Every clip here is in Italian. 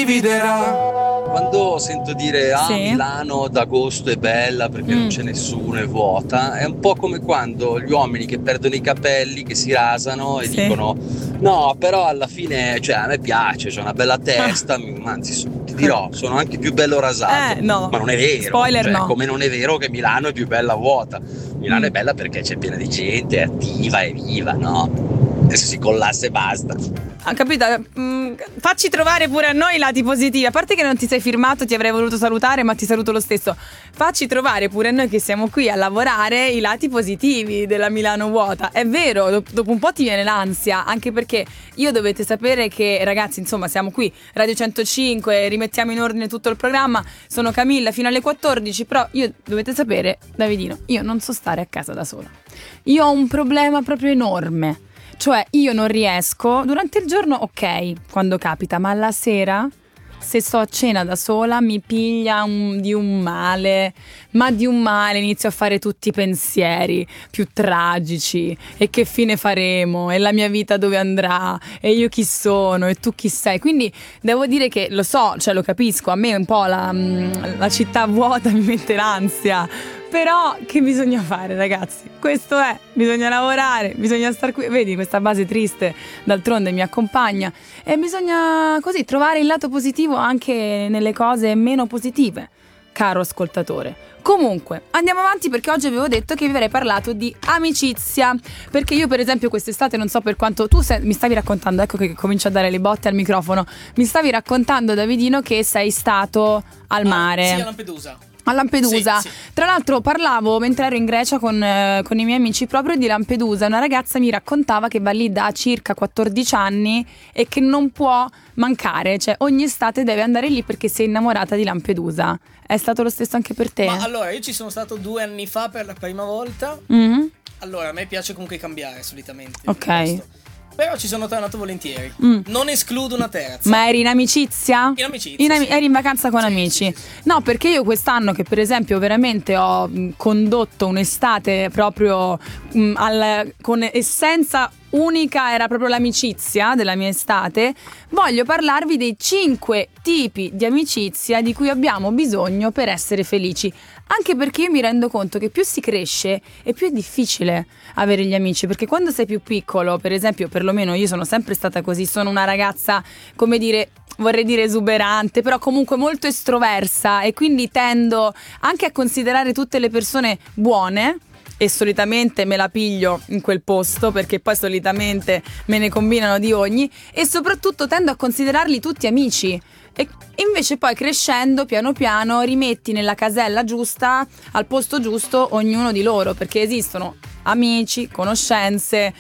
dividerà. Quando sento dire Sì. Milano d'agosto è bella perché non c'è nessuno, è vuota, è un po' come quando gli uomini che perdono i capelli, che si rasano e Sì. dicono no, però alla fine, cioè, a me piace, c'ho una bella testa, anzi ti dirò, sono anche più bello rasato. No. Ma non è vero, Spoiler, cioè, no. come non è vero che Milano è più bella vuota. Milano è bella perché c'è piena di gente, è attiva, è viva, no? Adesso si collassa e basta. Ha capito? Facci trovare pure a noi i lati positivi. A parte che non ti sei firmato, ti avrei voluto salutare, ma ti saluto lo stesso. Facci trovare pure a noi che siamo qui a lavorare i lati positivi della Milano vuota. È vero, dopo un po' ti viene l'ansia, anche perché io dovete sapere che, ragazzi, insomma, siamo qui, Radio 105, rimettiamo in ordine tutto il programma. Sono Camilla fino alle 14, però io dovete sapere, Davidino, io non so stare a casa da sola. Io ho un problema proprio enorme. Cioè io non riesco, durante il giorno ok, quando capita, ma la sera, se sto a cena da sola, mi piglia di un male, inizio a fare tutti i pensieri più tragici, e che fine faremo, e la mia vita dove andrà, e io chi sono, e tu chi sei. Quindi devo dire che lo so, cioè lo capisco, a me un po' la città vuota mi mette l'ansia. Però che bisogna fare, ragazzi? Questo è, bisogna lavorare, bisogna star qui. Vedi, questa base triste d'altronde mi accompagna, e bisogna così trovare il lato positivo anche nelle cose meno positive, caro ascoltatore. Comunque, andiamo avanti, perché oggi avevo detto che vi avrei parlato di amicizia, perché io per esempio quest'estate, non so per quanto tu mi stavi raccontando, ecco che comincio a dare le botte al microfono, mi stavi raccontando, Davidino, che sei stato al mare. Sì, a Lampedusa. A Lampedusa. Sì. Tra l'altro parlavo mentre ero in Grecia con i miei amici proprio di Lampedusa. Una ragazza mi raccontava che va lì da circa 14 anni e che non può mancare, cioè ogni estate deve andare lì perché si è innamorata di Lampedusa. È stato lo stesso anche per te? Ma allora, io ci sono stato 2 anni fa per la prima volta. Mm-hmm. Allora, a me piace comunque cambiare solitamente. Ok. Però ci sono tornato volentieri. Non escludo una terza. Ma eri in amicizia? In amicizia, sì. Eri in vacanza con Sì, amici? sì. No, perché io quest'anno, che per esempio veramente ho condotto un'estate proprio con essenza unica, era proprio l'amicizia della mia estate, voglio parlarvi dei 5 tipi di amicizia di cui abbiamo bisogno per essere felici. Anche perché io mi rendo conto che più si cresce e più è difficile avere gli amici, perché quando sei più piccolo, per esempio, perlomeno io sono sempre stata così, sono una ragazza, come dire, vorrei dire esuberante, però comunque molto estroversa, e quindi tendo anche a considerare tutte le persone buone, e solitamente me la piglio in quel posto, perché poi solitamente me ne combinano di ogni, e soprattutto tendo a considerarli tutti amici. E invece poi crescendo piano piano rimetti nella casella giusta, al posto giusto, ognuno di loro, perché esistono amici, conoscenze,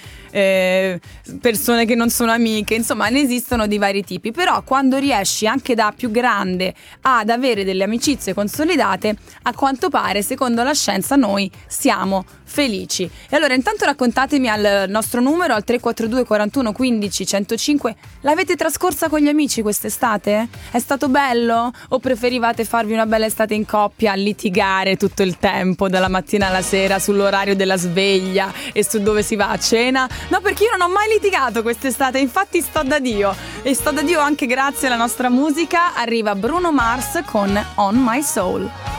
persone che non sono amiche, insomma ne esistono di vari tipi. Però quando riesci anche da più grande ad avere delle amicizie consolidate, a quanto pare, secondo la scienza, noi siamo felici. E allora intanto raccontatemi al nostro numero, al 342 41 15 105, l'avete trascorsa con gli amici quest'estate? È stato bello? O preferivate farvi una bella estate in coppia, litigare tutto il tempo dalla mattina alla sera sull'orario della sveglia e su dove si va a cena? No, perché io non ho mai litigato quest'estate, infatti sto da Dio, e sto da Dio anche grazie alla nostra musica. Arriva Bruno Mars con On My Soul.